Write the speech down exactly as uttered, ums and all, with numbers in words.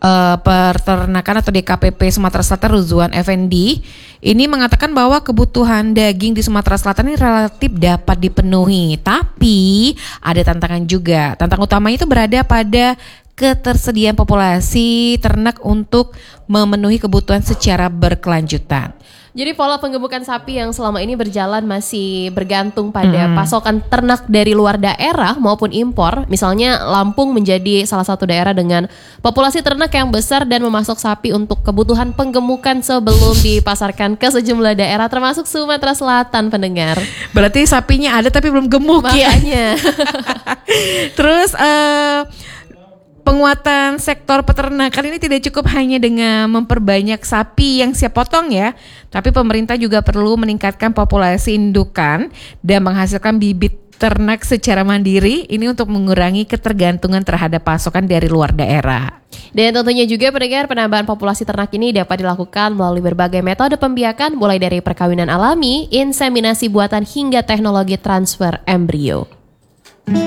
uh, Peternakan atau D K P P Sumatera Selatan Ruzwan Effendi ini mengatakan bahwa kebutuhan daging di Sumatera Selatan ini relatif dapat dipenuhi, tapi ada tantangan juga. Tantangan utamanya itu berada pada ketersediaan populasi ternak untuk memenuhi kebutuhan secara berkelanjutan. Jadi pola penggemukan sapi yang selama ini berjalan masih bergantung pada Hmm. pasokan ternak dari luar daerah maupun impor. Misalnya Lampung menjadi salah satu daerah dengan populasi ternak yang besar dan memasok sapi untuk kebutuhan penggemukan sebelum dipasarkan ke sejumlah daerah termasuk Sumatera Selatan, pendengar. Berarti sapinya ada tapi belum gemuk ya. Makanya. Terus eh penguatan sektor peternakan ini tidak cukup hanya dengan memperbanyak sapi yang siap potong ya, tapi pemerintah juga perlu meningkatkan populasi indukan dan menghasilkan bibit ternak secara mandiri ini untuk mengurangi ketergantungan terhadap pasokan dari luar daerah. Dan tentunya juga pendengar, penambahan populasi ternak ini dapat dilakukan melalui berbagai metode pembiakan mulai dari perkawinan alami, inseminasi buatan hingga teknologi transfer embrio.